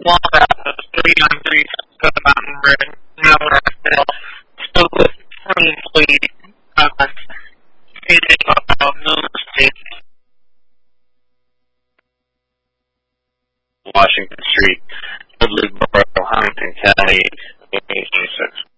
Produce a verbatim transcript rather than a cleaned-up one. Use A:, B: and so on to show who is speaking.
A: Walnut was three on three for the Mountain Red. Now we're at Bill. Still with from lead. Uh, Phoenix, uh, Mill State. Washington Street, Woodley Borough, Huntington County, twenty-six.